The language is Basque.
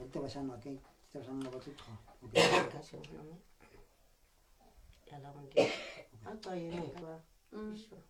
Te vas a no aquí, te vas a no batut. Kaso naman. Alam mo din. Ang tayo nung iba.